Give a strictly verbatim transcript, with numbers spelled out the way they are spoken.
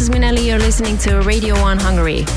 is Minelli. You're listening to Radio one Hungary.